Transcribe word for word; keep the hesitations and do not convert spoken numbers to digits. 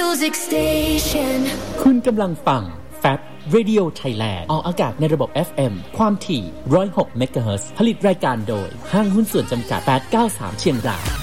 Music Station คุณกำลังฟัง แฟบ Radio Thailand ออกอากาศในระบบ เอฟ เอ็ม ความถี่ หนึ่งร้อยหก เมกะเฮิรตซ์ ผลิตรายการโดยห้างหุ้นส่วนจำกัด แปดเก้าสาม เชียงราย